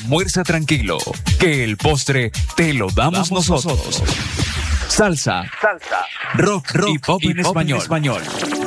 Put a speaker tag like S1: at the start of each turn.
S1: almuerza tranquilo, que el postre te lo damos nosotros. Salsa, rock y pop en español.